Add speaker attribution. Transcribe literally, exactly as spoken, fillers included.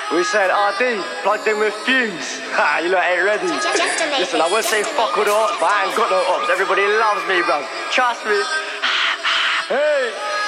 Speaker 1: We said R D, plugged in with Fumes. Ha, you lot ain't ready. Listen, I won't say fuck all the ops, but I ain't got no ops. Everybody loves me, bruv. Trust me. Hey.